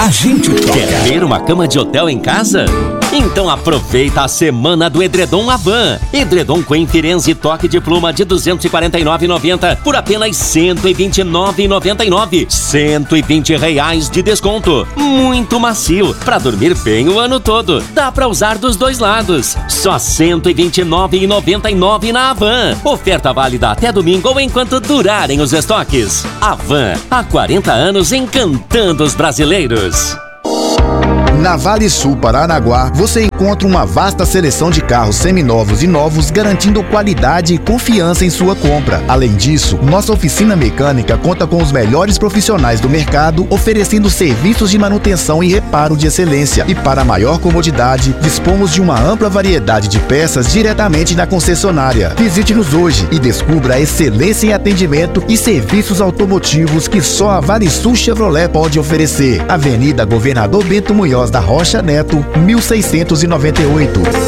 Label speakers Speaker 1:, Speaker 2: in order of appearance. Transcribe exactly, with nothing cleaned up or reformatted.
Speaker 1: a gente toca.
Speaker 2: Quer ter uma cama de hotel em casa? Então aproveita a semana do Edredom Havan. Edredom Queen Firenze toque de pluma de duzentos e quarenta e nove reais e noventa centavos por apenas cento e vinte e nove reais e noventa e nove centavos. cento e vinte reais de desconto. Muito macio, pra dormir bem o ano todo. Dá pra usar dos dois lados. Só cento e vinte e nove reais e noventa e nove centavos na Havan. Oferta válida até domingo ou enquanto durarem os estoques. Havan, há quarenta anos encantando os brasileiros.
Speaker 3: Na Vale Sul Paranaguá, você encontra uma vasta seleção de carros seminovos e novos, garantindo qualidade e confiança em sua compra. Além disso, nossa oficina mecânica conta com os melhores profissionais do mercado, oferecendo serviços de manutenção e reparo de excelência. E para maior comodidade, dispomos de uma ampla variedade de peças diretamente na concessionária. Visite-nos hoje e descubra a excelência em atendimento e serviços automotivos que só a Vale Sul Chevrolet pode oferecer. Avenida Governador Bento Munhoz da Rocha Neto, mil seiscentos e noventa e oito.